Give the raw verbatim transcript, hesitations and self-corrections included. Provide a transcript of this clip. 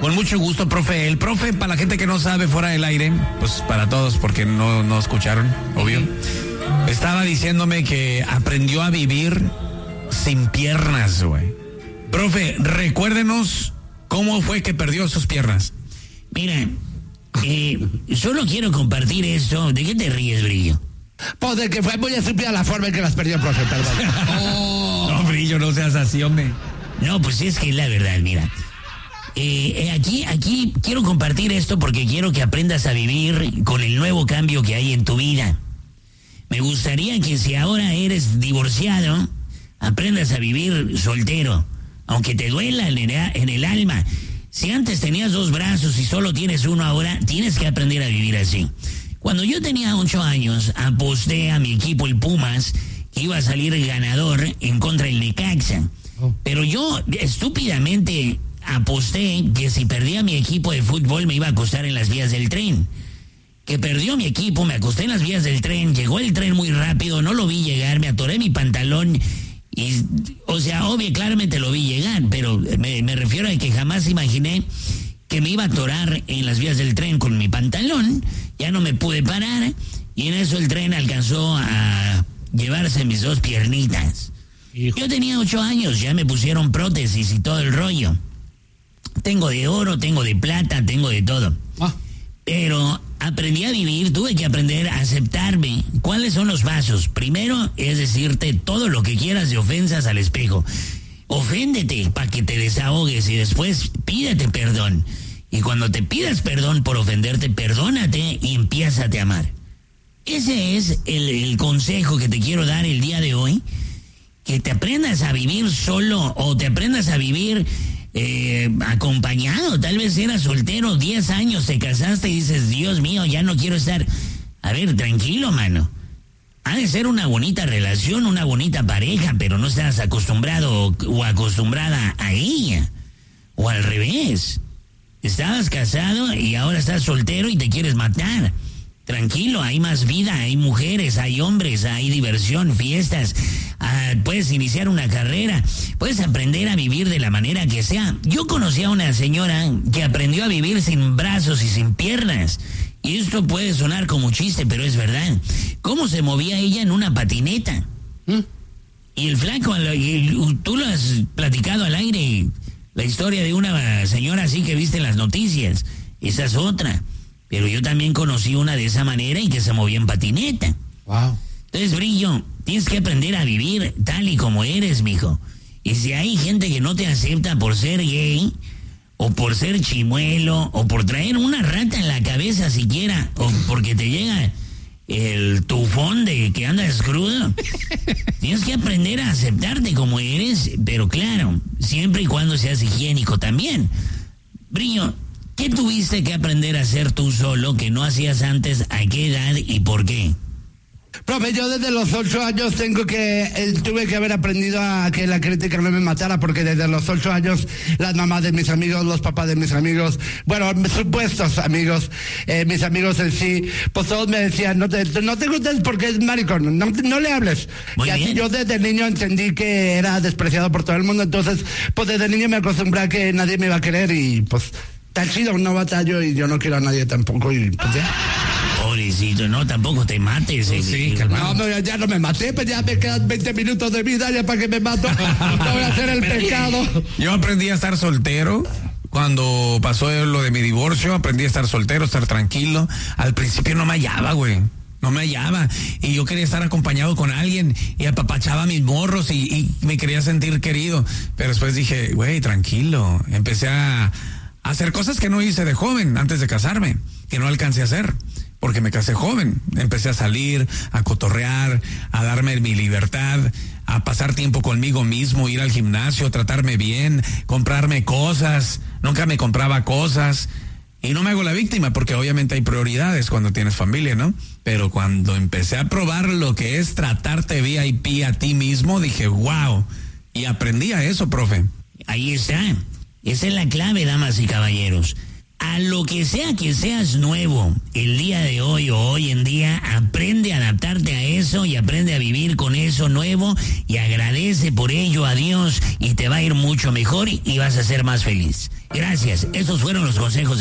Con mucho gusto, profe. El profe, para la gente que no sabe, fuera del aire, pues para todos, porque no, no escucharon, obvio. Estaba diciéndome que aprendió a vivir sin piernas, güey. Profe, recuérdenos cómo fue que perdió sus piernas. Mira, eh, solo quiero compartir esto. ¿De qué te ríes, Brillo? Pues de que fue muy estúpida la forma en que las perdió, profe, perdón. Oh. No, Brillo, no seas así, hombre. No, pues es que es la verdad, mira. Eh, eh, aquí, aquí quiero compartir esto porque quiero que aprendas a vivir con el nuevo cambio que hay en tu vida. Me gustaría que si ahora eres divorciado, aprendas a vivir soltero, aunque te duela en el, en el alma. Si antes tenías dos brazos y solo tienes uno ahora, tienes que aprender a vivir así. Cuando yo tenía ocho años, aposté a mi equipo, el Pumas, que iba a salir ganador en contra del Necaxa. Oh. Pero yo, estúpidamente, aposté que si perdía mi equipo de fútbol me iba a acostar en las vías del tren. Que perdió mi equipo, me acosté en las vías del tren, llegó el tren muy rápido, no lo vi llegar, me atoré mi pantalón y, o sea, obvio, claramente lo vi llegar, pero me, me refiero a que jamás imaginé que me iba a atorar en las vías del tren con mi pantalón, ya no me pude parar y en eso el tren alcanzó a llevarse mis dos piernitas. Hijo. Yo tenía ocho años, ya me pusieron prótesis y todo el rollo. Tengo de oro, tengo de plata, tengo de todo. Ah. Pero aprendí a vivir, tuve que aprender a aceptarme. ¿Cuáles son los pasos? Primero es decirte todo lo que quieras de ofensas al espejo. Oféndete para que te desahogues y después pídete perdón. Y cuando te pidas perdón por ofenderte, perdónate y empiézate a amar. Ese es el, el consejo que te quiero dar el día de hoy. Que te aprendas a vivir solo o te aprendas a vivir eh, acompañado. Tal vez eras soltero, diez años, te casaste y dices, Dios mío, ya no quiero estar. A ver, tranquilo, mano. Ha de ser una bonita relación, una bonita pareja, pero no estás acostumbrado o, o acostumbrada a ella. O al revés. Estabas casado y ahora estás soltero y te quieres matar. Tranquilo, hay más vida, hay mujeres, hay hombres, hay diversión, fiestas. Ah, puedes iniciar una carrera, puedes aprender a vivir de la manera que sea. Yo conocí a una señora que aprendió a vivir sin brazos y sin piernas. Y esto puede sonar como chiste, pero es verdad. ¿Cómo se movía ella en una patineta? ¿Mm? Y el flaco, y tú lo has platicado al aire, la historia de una señora así que viste en las noticias. Esa es otra. Pero yo también conocí una de esa manera y que se movía en patineta. Wow. Entonces, Brillo, tienes que aprender a vivir tal y como eres, mijo. Y si hay gente que no te acepta por ser gay, o por ser chimuelo, o por traer una rata en la cabeza siquiera, o porque te llega el tufón de que andas crudo, tienes que aprender a aceptarte como eres, pero claro, siempre y cuando seas higiénico también. Brillo, ¿qué tuviste que aprender a hacer tú solo que no hacías antes? ¿A qué edad y por qué? Profe, yo desde los ocho años tengo que, eh, tuve que haber aprendido a que la crítica no me matara, porque desde los ocho años las mamás de mis amigos, los papás de mis amigos, bueno, supuestos amigos, eh, mis amigos en sí, pues todos me decían, no te, no te gustes porque es maricón, no, no le hables. Muy y así bien. Yo desde niño entendí que era despreciado por todo el mundo, entonces, pues desde niño me acostumbré a que nadie me iba a querer y pues, tan chido, no batallo y yo no quiero a nadie tampoco y pues ya. Pobrecito, no, tampoco te mates. Sí, sí, no, no, ya no me maté, pues ya me quedan veinte minutos de vida ya para que me mato. No voy a hacer el pecado. Yo aprendí a estar soltero. Cuando pasó lo de mi divorcio, aprendí a estar soltero, estar tranquilo. Al principio no me hallaba, güey. No me hallaba. Y yo quería estar acompañado con alguien. Y apapachaba mis morros y, y me quería sentir querido. Pero después dije, güey, tranquilo. Empecé a, a hacer cosas que no hice de joven antes de casarme. Que no alcancé a hacer. Porque me casé joven, empecé a salir, a cotorrear, a darme mi libertad, a pasar tiempo conmigo mismo, ir al gimnasio, tratarme bien, comprarme cosas, nunca me compraba cosas, y no me hago la víctima, porque obviamente hay prioridades cuando tienes familia, ¿no? Pero cuando empecé a probar lo que es tratarte V I P a ti mismo, dije, wow, y aprendí a eso, profe. Ahí está, esa es la clave, damas y caballeros. A lo que sea que seas nuevo el día de hoy o hoy en día, aprende a adaptarte a eso y aprende a vivir con eso nuevo y agradece por ello a Dios y te va a ir mucho mejor y vas a ser más feliz. Gracias. Esos fueron los consejos de